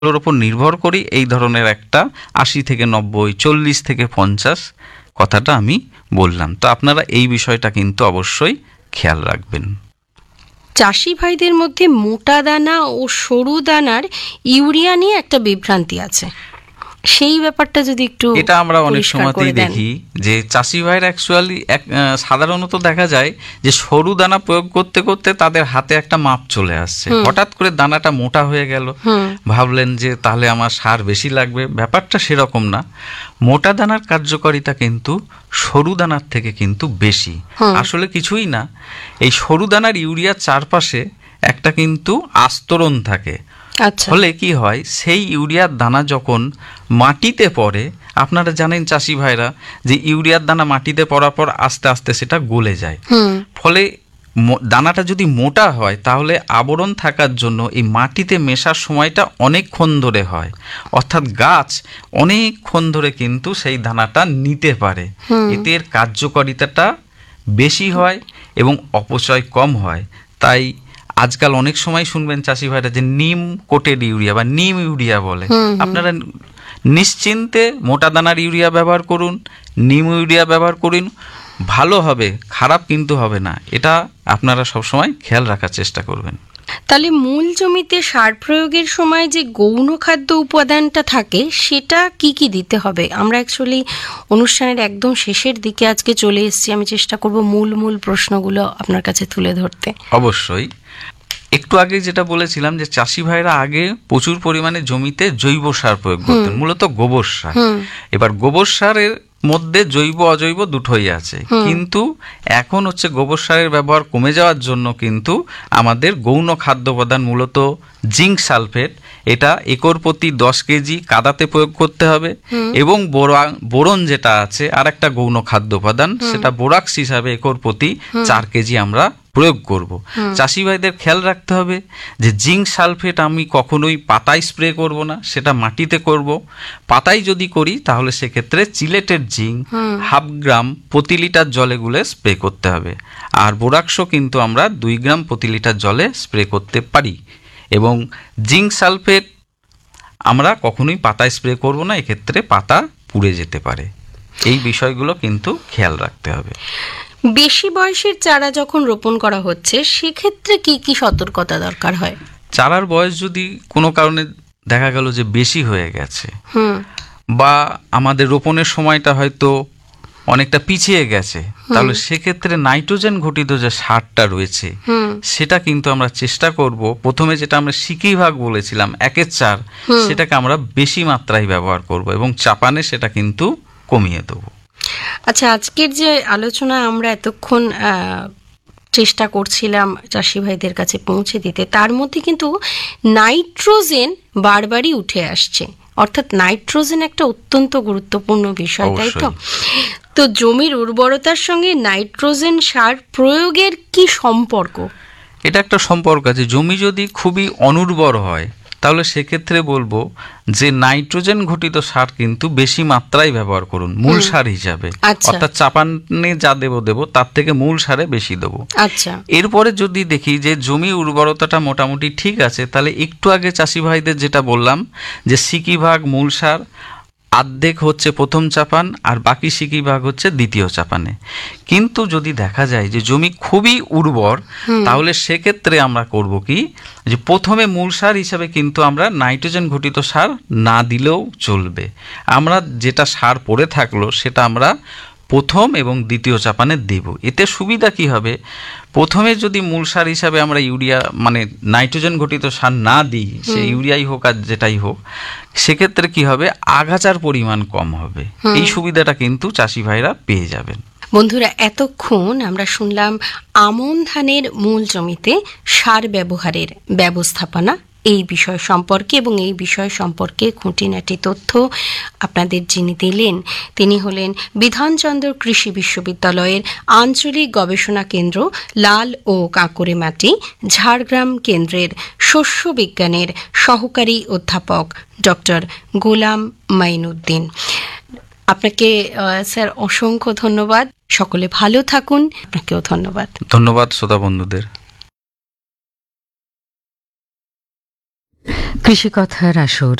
ওর উপর নির্ভর করি এই ধরনের একটা ৮০ থেকে ৯০, ৪০ থেকে ৫০ কথাটা আমি বললাম। তো আপনারা এই বিষয়টা কিন্তু অবশ্যই খেয়াল রাখবেন। চাষি ভাইদের মধ্যে মোটা দানা ও সরু দানার ইউরিয়া নিয়ে একটা বিভ্রান্তি আছে, সেই ব্যাপারটা যদি একটু এটা আমরা অনেক সময়তেই দেখি যে চাষি ভাইরা অ্যাকচুয়ালি সাধারণত দেখা যায় যে সরু দানা প্রয়োগ করতে করতে তাদের হাতে একটা মাপ চলে আসছে, হঠাৎ করে দানাটা মোটা হয়ে গেল, ভাবলেন যে তাহলে আমার সার বেশি লাগবে। ব্যাপারটা সেরকম না। মোটা দানার কার্যকারিতা কিন্তু সরু দানার থেকে কিন্তু বেশি। আসলে কিছুই না, এই সরু দানার ইউরিয়ার চারপাশে একটা কিন্তু আস্তরণ থাকে। ফলে কি হয়, সেই ইউরিয়ার দানা যখন মাটিতে পড়ে, আপনারা জানেন চাষি ভাইরা যে ইউরিয়ার দানা মাটিতে পড়ার পর আস্তে আস্তে সেটা গলে যায়। ফলে দানাটা যদি মোটা হয় তাহলে আবরণ থাকার জন্য এই মাটিতে মেশার সময়টা অনেকক্ষণ ধরে হয়, অর্থাৎ গাছ অনেকক্ষণ ধরে কিন্তু সেই দানাটা নিতে পারে। এতে এর কার্যকারিতাটা বেশি হয় এবং অপচয় কম হয়। তাই আজকাল অনেক সময় শুনবেন চাষি ভাইরা যে নিম কোটেড ইউরিয়া বা নিম ইউরিয়া বলে। আপনারা নিশ্চিন্তে মোটা দানার ইউরিয়া ব্যবহার করুন, নিম ইউরিয়া ব্যবহার করুন, ভালো হবে, খারাপ কিন্তু হবে না। এটা আপনারা সবসময় খেয়াল রাখার চেষ্টা করবেন। তাহলে মূল জমিতে সার প্রয়োগের সময় যে গৌণ খাদ্য উপাদানটা থাকে সেটা কি কি দিতে হবে? আমরা অ্যাকচুয়ালি অনুষ্ঠানের একদম শেষের দিকে আজকে চলে এসেছি, আমি চেষ্টা করব মূল প্রশ্নগুলো আপনার কাছে তুলে ধরতে। অবশ্যই। একটু আগে যেটা বলেছিলাম যে চাষি ভাইরা আগে প্রচুর পরিমাণে জমিতে জৈব সার প্রয়োগ করতেন, মূলত গোবর সার। এবার গোবর সারের মধ্যে জৈব অজৈব দুটোই আছে, কিন্তু এখন হচ্ছে গোবর সারের ব্যবহার কমে যাওয়ার জন্য কিন্তু আমাদের গৌণ খাদ্য উপাদান মূলত জিঙ্ক সালফেট, এটা একর প্রতি 10 কেজি কাদাতে প্রয়োগ করতে হবে। এবং বোরন যেটা আছে আর একটা গৌণ খাদ্য উপাদান, সেটা বোরাক্স হিসাবে একর প্রতি 4 কেজি আমরা প্রয়োগ করব। চাষি ভাইদের খেয়াল রাখতে হবে যে জিঙ্ক সালফেট আমি কখনোই পাতায় স্প্রে করব না, সেটা মাটিতে করব। পাতায় যদি করি তাহলে সেক্ষেত্রে চিলেটের জিঙ্ক 1/2 গ্রাম প্রতি লিটার জলে গুলে স্প্রে করতে হবে। আর বোরাক্সও কিন্তু আমরা 2 গ্রাম প্রতি লিটার জলে স্প্রে করতে পারি। এবং জিঙ্ক সালফেট আমরা কখনোই পাতায় স্প্রে করব না, এক্ষেত্রে পাতা পুড়ে যেতে পারে। এই বিষয়গুলো কিন্তু খেয়াল রাখতে হবে। বেশি বয়সের চারা যখন রোপণ করা হচ্ছে সেক্ষেত্রে কি কি সতর্কতা দরকার হয়? চারার বয়স যদি কোনো কারণে দেখা গেল যে বেশি হয়ে গেছে, বা আমাদের রোপণের সময়টা হয়তো অনেকটা পিছিয়ে গেছে, তাহলে সেক্ষেত্রে নাইট্রোজেন ঘটিত যে সারটা রয়েছে সেটা কিন্তু আমরা চেষ্টা করব, প্রথমে যেটা আমরা সিকি ভাগ বলেছিলাম 1/4, সেটাকে আমরা বেশি মাত্রায় ব্যবহার করব এবং চাপানে সেটা কিন্তু কমিয়ে দেবো। আচ্ছা, আজকের যে আলোচনা আমরা এতক্ষণ চেষ্টা করছিলাম চাষি ভাইদের কাছে পৌঁছে দিতে, তার মধ্যে কিন্তু নাইট্রোজেন বারবারই উঠে আসছে, অর্থাৎ নাইট্রোজেন একটা অত্যন্ত গুরুত্বপূর্ণ বিষয়, তাই তো? তো জমির উর্বরতার সঙ্গে নাইট্রোজেন সার প্রয়োগের কি সম্পর্ক? এটা একটা সম্পর্ক আছে। জমি যদি খুবই অনুর্বর হয় তাহলে সেক্ষেত্রে বলবো যে নাইট্রোজেন ঘটিত সার কিন্তু বেশি মাত্রায় ব্যবহার করুন মূল সার হিসাবে। অর্থাৎ চাপানে যা দেবো তার থেকে মূল সারে বেশি দেবো। আচ্ছা, এরপরে যদি দেখি যে জমি উর্বরতাটা মোটামুটি ঠিক আছে, তাহলে একটু আগে চাষি ভাইদের যেটা বললাম যে সিকি ভাগ মূল সার অর্ধেক হচ্ছে প্রথম চাপান আর বাকি সিকি ভাগ হচ্ছে দ্বিতীয় চাপানে। কিন্তু যদি দেখা যায় যে জমি খুবই উর্বর, তাহলে সেক্ষেত্রে আমরা করব কি, যে প্রথমে মূল সার হিসাবে কিন্তু আমরা নাইট্রোজেন ঘটিত সার না দিলেও চলবে। আমরা যেটা সার পড়ে থাকলো সেটা আমরা প্রথম এবং দ্বিতীয় চাপানে দেব। এতে সুবিধা কি হবে, প্রথমে যদি মূল সার হিসাবে আমরা ইউরিয়া মানে নাইট্রোজেন ঘটিত সার না দিই, সে ইউরিয়াই হোক আর যেটাই হোক, সেক্ষেত্রে কি হবে, আগাছার পরিমাণ কম হবে। এই সুবিধাটা কিন্তু চাষি ভাইরা পেয়ে যাবেন। বন্ধুরা, এতক্ষণ আমরা শুনলাম আমন ধানের মূল জমিতে সার ব্যবহারের ব্যবস্থাপনা এই বিষয় সম্পর্কে, এবং এই বিষয় সম্পর্কে খুঁটিনাটি তথ্য আপনাদের যিনি দিলেন তিনি হলেন বিধানচন্দ্র কৃষি বিশ্ববিদ্যালয়ের আঞ্চলিক গবেষণা কেন্দ্র লাল ও কাঁকুরে মাটি ঝাড়গ্রাম কেন্দ্রের শস্য বিজ্ঞানের সহকারী অধ্যাপক ডক্টর গোলাম মাইনুদ্দিন। আপনাকে স্যার অসংখ্য ধন্যবাদ। সকলে ভালো থাকুন। আপনাকেও ধন্যবাদ। ধন্যবাদ শ্রোতা বন্ধুদের। কৃষিকথার আসর